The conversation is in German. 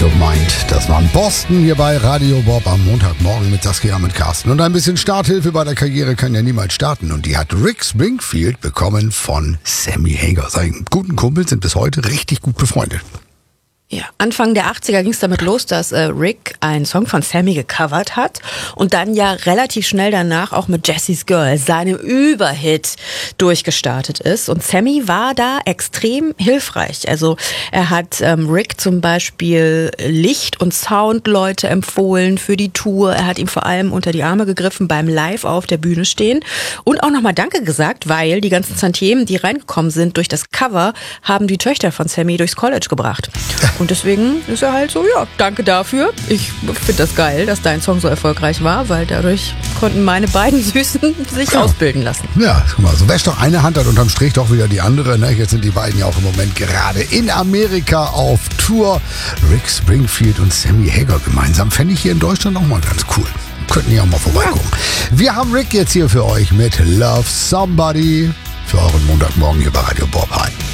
Peace of Mind. Das war in Boston hier bei Radio Bob am Montagmorgen mit Saskia, mit Carsten. Und ein bisschen Starthilfe bei der Karriere kann ja niemals starten. Und die hat Rick Springfield bekommen von Sammy Hagar. Seine guten Kumpels sind bis heute richtig gut befreundet. Ja, Anfang der 80er ging es damit los, dass Rick einen Song von Sammy gecovert hat und dann ja relativ schnell danach auch mit Jessie's Girl, seinem Überhit, durchgestartet ist. Und Sammy war da extrem hilfreich. Also er hat Rick zum Beispiel Licht- und Soundleute empfohlen für die Tour. Er hat ihm vor allem unter die Arme gegriffen beim Live auf der Bühne stehen und auch nochmal Danke gesagt, weil die ganzen Tantiemen, die reingekommen sind durch das Cover, haben die Töchter von Sammy durchs College gebracht. Und deswegen ist er halt so, ja, danke dafür. Ich finde das geil, dass dein Song so erfolgreich war, weil dadurch konnten meine beiden Süßen sich ausbilden lassen. Ja, guck mal, so wäscht doch eine Hand, hat unterm Strich doch wieder die andere. Ne? Jetzt sind die beiden ja auch im Moment gerade in Amerika auf Tour. Rick Springfield und Sammy Hagar gemeinsam. Fände ich hier in Deutschland auch mal ganz cool. Könnten ja auch mal vorbeigucken. Ja. Wir haben Rick jetzt hier für euch mit Love Somebody für euren Montagmorgen hier bei Radio Bob. Hi.